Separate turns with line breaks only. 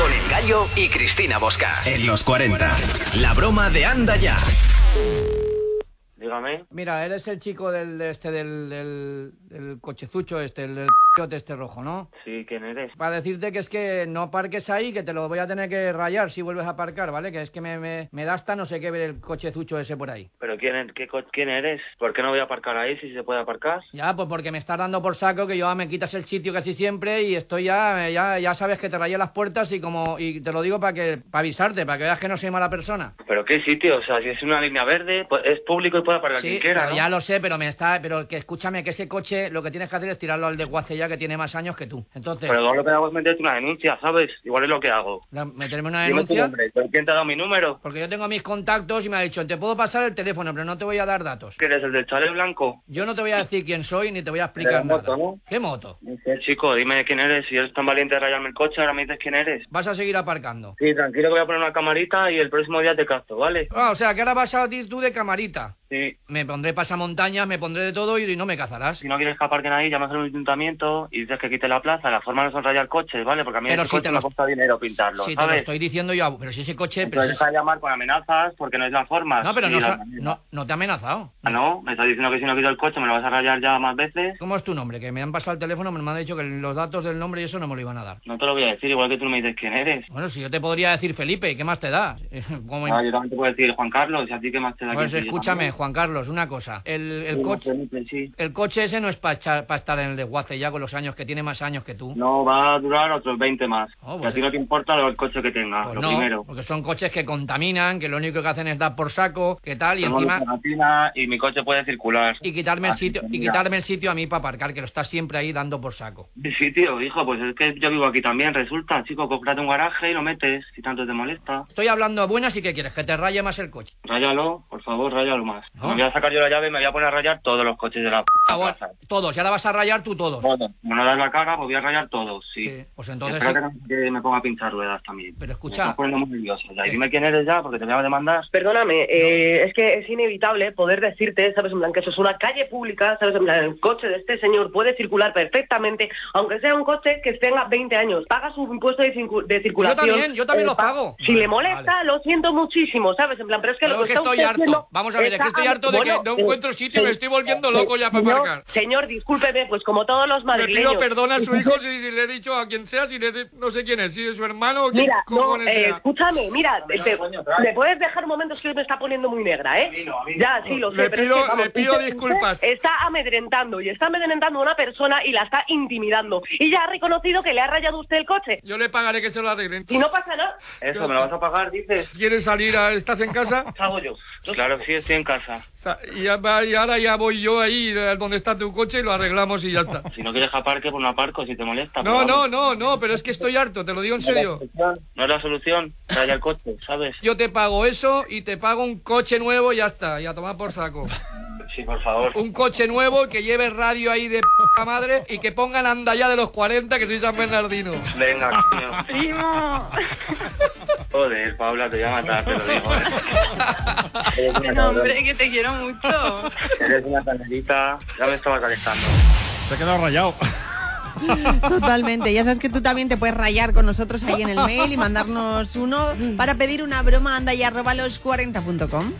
Con El Gallo y Cristina Bosca. En los 40. La broma de Anda Ya.
Dígame.
Mira, eres el chico del cochezucho el del este rojo, ¿no?
Sí, ¿quién eres?
Para decirte que es que no aparques ahí, que te lo voy a tener que rayar si vuelves a aparcar, ¿vale? Que es que me da hasta no sé qué ver el cochezucho ese por ahí.
¿Pero quién eres? ¿Por qué no voy a aparcar ahí si se puede aparcar?
Ya, pues porque me estás dando por saco que yo me quitas el sitio casi siempre y estoy ya sabes que te rayé las puertas y te lo digo para avisarte, para que veas que no soy mala persona.
¿Pero qué sitio? O sea, si es una línea verde, pues es público y puede aparcar quien quiera, ¿no?
Ya lo sé, pero que escúchame, que ese coche lo que tienes que hacer es tirarlo al desguace ya que tiene más años que tú. Entonces...
Pero igual lo que hago es meterte una denuncia, ¿sabes? Igual es lo que hago.
¿Meterme una
Dime tu
denuncia?
nombre. ¿Pero quién te ha dado mi número?
Porque yo tengo mis contactos y me ha dicho, te puedo pasar el teléfono, pero no te voy a dar datos.
¿Quién eres, el del chalet blanco?
Yo no te voy a decir quién soy ni te voy a explicar nada.
Moto, ¿no?
¿Qué moto?
No sé, chico, dime quién eres. Si eres tan valiente de rayarme el coche, ahora me dices quién eres.
Vas a seguir aparcando.
Sí, tranquilo que voy a poner una camarita y el próximo día te capto, ¿vale?
O sea, que ahora vas a ir tú de camarita.
Sí.
Me pondré pasamontañas, me pondré de todo y no me cazarás.
Si no quieres que aparquen ahí, llamas al ayuntamiento y dices que quite la plaza. La forma no son rayar coches, ¿vale? Porque a mí
Pero
ese
si
coche
te
me cuesta dinero pintarlo,
Sí,
¿sabes?
te lo estoy diciendo yo, pero si ese coche...
Entonces deja de llamar con amenazas porque no es la forma.
No, pero
Sí,
no te ha amenazado.
Ah, ¿no? Me estás diciendo que si no quito el coche me lo vas a rayar ya más veces.
¿Cómo es tu nombre? Que me han pasado el teléfono, me han dicho que los datos del nombre y eso no me lo iban a dar.
No te lo voy a decir, igual que tú no me dices quién eres.
Bueno, si yo te podría decir Felipe, ¿qué más te da?
Ah, yo también te puedo decir Juan Carlos, ¿y a ti qué más te da?
Pues escúchame, Juan Carlos, una cosa. El coche ese no es para estar en el desguace ya con los años, que tiene más años que tú.
No, va a durar otros 20 más.
Pues
y a ti no te importa el coche que tenga,
pues
lo
no,
primero.
porque son coches que contaminan, que lo único que hacen es dar por saco, que tal, y
Tengo
encima...
pegatina y mi coche puede circular.
Y quitarme el sitio a mí para aparcar, que lo estás siempre ahí dando por saco.
Sí, tío, hijo, pues es que yo vivo aquí también, resulta, chico, cómprate un garaje y lo metes, si tanto te molesta.
Estoy hablando a buenas y ¿qué quieres? Que te raye más el coche.
Ráyalo, por favor, ráyalo más.
¿No?
Me voy a sacar yo la llave y me voy a poner a rayar todos los coches de la
Bueno,
casa.
todos, y ahora vas a rayar tú todos.
Todos. Como no das la cara, pues voy a rayar todos, sí.
Sí, pues entonces...
Espero que me ponga a pinchar ruedas también.
Pero
Me
escucha...
estás poniendo muy nervioso. Ya, y dime quién eres ya, porque te voy a demandar.
Perdóname, es que es inevitable poder decirte, ¿sabes? En plan, que eso es una calle pública, ¿sabes? En plan, el coche de este señor puede circular perfectamente, aunque sea un coche que tenga 20 años. Paga su impuesto de circulación.
Yo también lo pago.
Si le molesta, lo siento muchísimo, ¿sabes? En plan, pero es que
Pero
lo
es
que
que
está
estoy
usted
harto.
haciendo
Vamos a ver, es que estoy harto de que no encuentro sitio y me estoy volviendo loco ya para aparcar.
Señor, discúlpeme, pues como todos los
Le
madrileños.
pido perdón a su hijo si le he dicho a quien sea, no sé quién es, si es su hermano o quién
Mira, no,
cojones sea.
escúchame, mira, ¿me puedes dejar un momento? Es que me está poniendo muy negra, ¿eh? Ya, sí, lo sé.
Le pido disculpas.
Está amedrentando a una persona y la está intimidando. Y ya ha reconocido que le ha rayado usted el coche.
Yo le pagaré que se lo arreglen.
Y no pasa nada.
Eso, ¿me lo vas a pagar, dices?
¿Quieres salir? ¿Estás en casa?
¿Qué hago yo? Claro que sí, estoy en casa.
Y ahora ya voy yo ahí donde está tu coche y lo arreglamos y ya está.
Si no quieres que aparque, pues no aparco, si te molesta.
No, pero es que estoy harto, te lo digo en serio.
No es la solución, raya el coche, ¿sabes?
Yo te pago eso y te pago un coche nuevo y ya está, y a tomar por saco.
Sí, por favor.
Un coche nuevo que lleve radio ahí de p*** madre y que pongan Anda Ya de los 40, que soy San Bernardino.
Venga, tío.
¡Primo!
Joder, Paula, te voy a matar, te lo digo.
No, hombre, que te quiero mucho.
Eres una canelita, ya me estaba calentando.
Se ha quedado rayado.
Totalmente, ya sabes que tú también te puedes rayar con nosotros ahí en el mail y mandarnos uno para pedir una broma a andaya@los40.com.